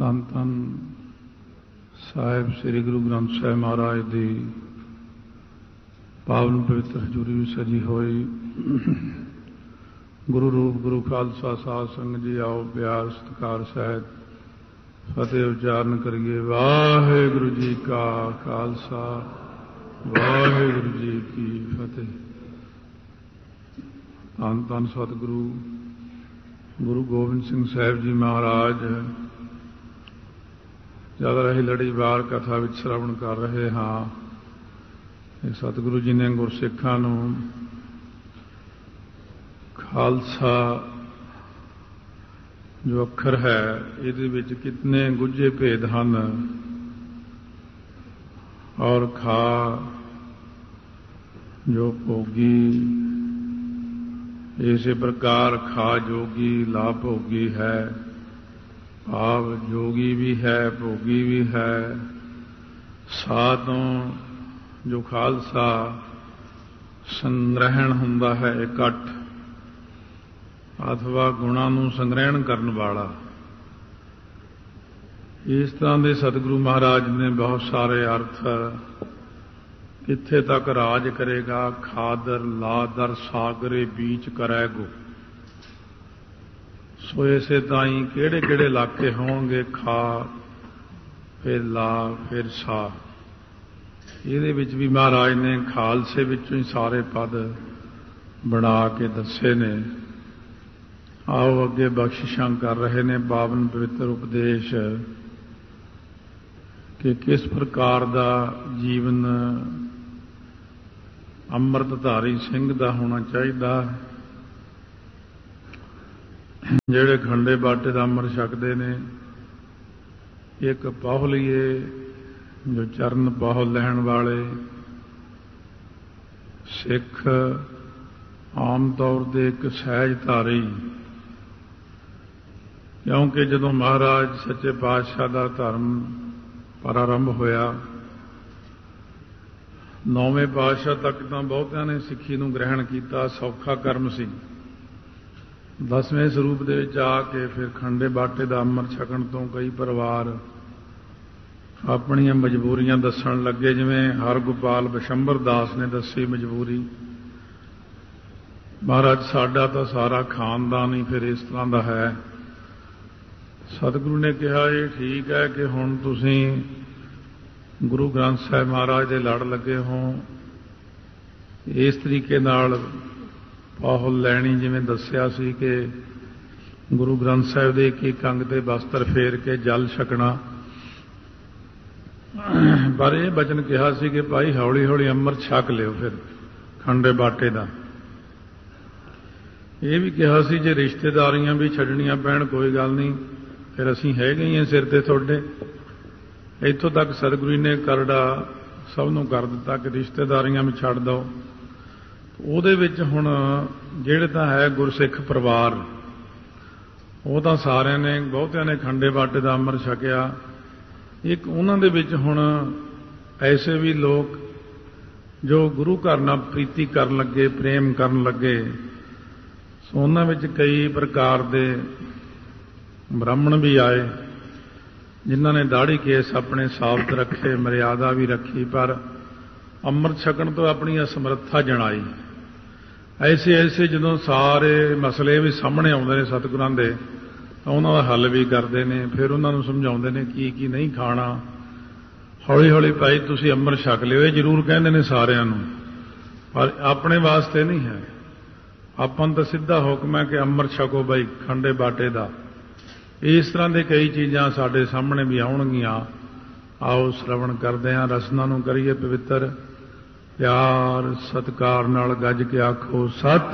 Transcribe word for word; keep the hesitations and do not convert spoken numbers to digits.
ਧੰਨ ਧੰਨ ਸਾਹਿਬ ਸ੍ਰੀ ਗੁਰੂ ਗ੍ਰੰਥ ਸਾਹਿਬ ਮਹਾਰਾਜ ਦੀ ਪਾਵਨ ਪਵਿੱਤਰ ਹਜ਼ੂਰੀ ਵਿੱਚ ਸਜੀ ਹੋਈ ਗੁਰੂ ਰੂਪ ਗੁਰੂ ਖਾਲਸਾ ਸਾਧ ਸੰਗਤ ਜੀ, ਆਓ ਪਿਆਰ ਸਤਿਕਾਰ ਸਹਿਤ ਫਤਿਹ ਉਚਾਰਨ ਕਰੀਏ। ਵਾਹਿਗੁਰੂ ਜੀ ਕਾ ਖਾਲਸਾ, ਵਾਹਿਗੁਰੂ ਜੀ ਕੀ ਫਤਿਹ। ਧੰਨ ਧੰਨ ਸਤਿਗੁਰੂ ਗੁਰੂ ਗੋਬਿੰਦ ਸਿੰਘ ਸਾਹਿਬ ਜੀ ਮਹਾਰਾਜ ਚੱਲ ਰਹੀ ਲੜੀਵਾਰ ਕਥਾ ਵਿੱਚ ਸ਼ਰਵਣ ਕਰ ਰਹੇ ਹਾਂ। ਇਹ ਸਤਿਗੁਰੂ ਜੀ ਨੇ ਗੁਰਸਿੱਖਾਂ ਨੂੰ ਖਾਲਸਾ ਜੋ ਅੱਖਰ ਹੈ, ਇਹਦੇ ਵਿੱਚ ਕਿਤਨੇ ਗੁੱਝੇ ਭੇਦ ਹਨ, ਔਰ ਖਾ ਜੋ ਭੋਗੀ, ਇਸੇ ਪ੍ਰਕਾਰ ਖਾ ਜੋਗੀ ਲਾ ਭੋਗੀ ਹੈ। ਭਾਵ ਜੋਗੀ ਵੀ ਹੈ, ਭੋਗੀ ਵੀ ਹੈ। ਸਾ ਤੋਂ ਜੋ ਖਾਲਸਾ ਸੰਗ੍ਰਹਿਣ ਹੁੰਦਾ ਹੈ, ਇਕੱਠ ਅਥਵਾ ਗੁਣਾਂ ਨੂੰ ਸੰਗ੍ਰਹਿਣ ਕਰਨ ਵਾਲਾ। ਇਸ ਤਰ੍ਹਾਂ ਦੇ ਸਤਿਗੁਰੂ ਮਹਾਰਾਜ ਨੇ ਬਹੁਤ ਸਾਰੇ ਅਰਥ। ਕਿੱਥੇ ਤੱਕ ਰਾਜ ਕਰੇਗਾ, ਖਾਦਰ ਲਾਦਰ ਸਾਗਰੇ ਬੀਚ ਕਰੈਗੋ। ਸੋ ਇਸੇ ਤਾਈਂ ਕਿਹੜੇ ਕਿਹੜੇ ਇਲਾਕੇ ਹੋਣਗੇ, ਖਾ ਫਿਰ ਲਾ ਫਿਰ ਸਾ। ਇਹਦੇ ਵਿੱਚ ਵੀ ਮਹਾਰਾਜ ਨੇ ਖਾਲਸੇ ਵਿੱਚੋਂ ਹੀ ਸਾਰੇ ਪਦ ਬਣਾ ਕੇ ਦੱਸੇ ਨੇ। ਆਓ ਅੱਗੇ ਬਖਸ਼ਿਸ਼ਾਂ ਕਰ ਰਹੇ ਨੇ ਪਾਵਨ ਪਵਿੱਤਰ ਉਪਦੇਸ਼ ਕਿ ਕਿਸ ਪ੍ਰਕਾਰ ਦਾ ਜੀਵਨ ਅੰਮ੍ਰਿਤਧਾਰੀ ਸਿੰਘ ਦਾ ਹੋਣਾ ਚਾਹੀਦਾ। ਜਿਹੜੇ ਖੰਡੇ ਬਾਟੇ ਦਾ ਅੰਮ੍ਰਿਤ ਛਕਦੇ ਨੇ, ਇੱਕ ਪਾਹੁਲੀਏ ਜੋ ਚਰਨ ਪਾਹੁ ਲੈਣ ਵਾਲੇ ਸਿੱਖ, ਆਮ ਤੌਰ ਤੇ ਇੱਕ ਸਹਿਜ ਧਾਰੀ। ਕਿਉਂਕਿ ਜਦੋਂ ਮਹਾਰਾਜ ਸੱਚੇ ਪਾਤਸ਼ਾਹ ਦਾ ਧਰਮ ਪ੍ਰਾਰੰਭ ਹੋਇਆ, ਨੌਵੇਂ ਪਾਤਸ਼ਾਹ ਤੱਕ ਤਾਂ ਬਹੁਤਿਆਂ ਨੇ ਸਿੱਖੀ ਨੂੰ ਗ੍ਰਹਿਣ ਕੀਤਾ, ਸੌਖਾ ਕਰਮ ਸੀ। ਦਸਵੇਂ ਸਰੂਪ ਦੇ ਵਿੱਚ ਆ ਕੇ ਫਿਰ ਖੰਡੇ ਬਾਟੇ ਦਾ ਅੰਮ੍ਰਿਤ ਛਕਣ ਤੋਂ ਕਈ ਪਰਿਵਾਰ ਆਪਣੀਆਂ ਮਜਬੂਰੀਆਂ ਦੱਸਣ ਲੱਗੇ, ਜਿਵੇਂ ਹਰਗੋਪਾਲ ਬਿਸ਼ੰਬਰ ਦਾਸ ਨੇ ਦੱਸੀ ਮਜਬੂਰੀ। ਮਹਾਰਾਜ ਸਾਡਾ ਤਾਂ ਸਾਰਾ ਖਾਨਦਾਨ ਹੀ ਫਿਰ ਇਸ ਤਰ੍ਹਾਂ ਦਾ ਹੈ। ਸਤਿਗੁਰੂ ਨੇ ਕਿਹਾ ਇਹ ਠੀਕ ਹੈ ਕਿ ਹੁਣ ਤੁਸੀਂ ਗੁਰੂ ਗ੍ਰੰਥ ਸਾਹਿਬ ਮਹਾਰਾਜ ਦੇ ਲੜ ਲੱਗੇ ਹੋ, ਇਸ ਤਰੀਕੇ ਨਾਲ ਪਾਹੁਲ ਲੈਣੀ, ਜਿਵੇਂ ਦੱਸਿਆ ਸੀ ਕਿ ਗੁਰੂ ਗ੍ਰੰਥ ਸਾਹਿਬ ਦੇ ਇੱਕ ਇੱਕ ਅੰਗ ਤੇ ਬਸਤਰ ਫੇਰ ਕੇ ਜਲ ਛਕਣਾ। ਪਰ ਇਹ ਬਚਨ ਕਿਹਾ ਸੀ ਕਿ ਭਾਈ ਹੌਲੀ ਹੌਲੀ ਅੰਮ੍ਰਿਤ ਛਕ ਲਿਓ ਫਿਰ ਖੰਡੇ ਬਾਟੇ ਦਾ। ਇਹ ਵੀ ਕਿਹਾ ਸੀ ਜੇ ਰਿਸ਼ਤੇਦਾਰੀਆਂ ਵੀ ਛੱਡਣੀਆਂ ਪੈਣ ਕੋਈ ਗੱਲ ਨਹੀਂ, ਫਿਰ ਅਸੀਂ ਹੈਗੇ ਹੀ ਹਾਂ ਸਿਰ ਤੇ ਤੁਹਾਡੇ। ਇੱਥੋਂ ਤੱਕ ਸਤਿਗੁਰੂ ਨੇ ਕਰੜਾ ਸਭ ਨੂੰ ਕਰ ਦਿੱਤਾ ਕਿ ਰਿਸ਼ਤੇਦਾਰੀਆਂ ਵੀ ਛੱਡ ਦਿਓ। ਉਹਦੇ ਵਿੱਚ ਹੁਣ ਜਿਹੜੇ ਤਾਂ ਹੈ ਗੁਰਸਿੱਖ ਪਰਿਵਾਰ, ਉਹ ਤਾਂ ਸਾਰਿਆਂ ਨੇ, ਬਹੁਤਿਆਂ ਨੇ ਖੰਡੇ ਬਾਟੇ ਦਾ ਅੰਮ੍ਰਿਤ ਛਕਿਆ। ਇੱਕ ਉਹਨਾਂ ਦੇ ਵਿੱਚ ਹੁਣ ਐਸੇ ਵੀ ਲੋਕ ਜੋ ਗੁਰੂ ਘਰ ਨਾਲ ਪ੍ਰੀਤੀ ਕਰਨ ਲੱਗੇ, ਪ੍ਰੇਮ ਕਰਨ ਲੱਗੇ। ਸੋ ਉਹਨਾਂ ਵਿੱਚ ਕਈ ਪ੍ਰਕਾਰ ਦੇ ਬ੍ਰਾਹਮਣ ਵੀ ਆਏ, ਜਿਨ੍ਹਾਂ ਨੇ ਦਾੜੀ ਕੇਸ ਆਪਣੇ ਸਾਬਤ ਰੱਖੇ, ਮਰਿਆਦਾ ਵੀ ਰੱਖੀ, ਪਰ ਅੰਮ੍ਰਿਤ ਛਕਣ ਤੋਂ ਆਪਣੀ ਅਸਮਰੱਥਾ ਜਣਾਈ। ਐਸੇ ਐਸੇ ਜਦੋਂ ਸਾਰੇ ਮਸਲੇ ਵੀ ਸਾਹਮਣੇ ਆਉਂਦੇ ਨੇ ਸਤਿਗੁਰਾਂ ਦੇ, ਤਾਂ ਉਹਨਾਂ ਦਾ ਹੱਲ ਵੀ ਕਰਦੇ ਨੇ। ਫਿਰ ਉਹਨਾਂ ਨੂੰ ਸਮਝਾਉਂਦੇ ਨੇ ਕੀ ਕੀ ਨਹੀਂ ਖਾਣਾ। ਹੌਲੀ ਹੌਲੀ ਭਾਈ ਤੁਸੀਂ ਅੰਮ੍ਰਿਤ ਛਕ ਲਿਓ, ਇਹ ਜ਼ਰੂਰ ਕਹਿੰਦੇ ਨੇ ਸਾਰਿਆਂ ਨੂੰ, ਪਰ ਆਪਣੇ ਵਾਸਤੇ ਨਹੀਂ ਹੈ। ਆਪਾਂ ਨੂੰ ਤਾਂ ਸਿੱਧਾ ਹੁਕਮ ਹੈ ਕਿ ਅੰਮ੍ਰਿਤ ਛਕੋ ਬਾਈ ਖੰਡੇ ਬਾਟੇ ਦਾ। ਇਸ ਤਰ੍ਹਾਂ ਦੇ ਕਈ ਚੀਜ਼ਾਂ ਸਾਡੇ ਸਾਹਮਣੇ ਵੀ ਆਉਣਗੀਆਂ। ਆਓ ਸ਼ਰਵਣ ਕਰਦੇ ਹਾਂ, ਰਸਨਾ ਨੂੰ ਕਰੀਏ ਪਵਿੱਤਰ। ਪਿਆਰ ਸਤਿਕਾਰ ਨਾਲ ਗੱਜ ਕੇ ਆਖੋ ਸਤਿ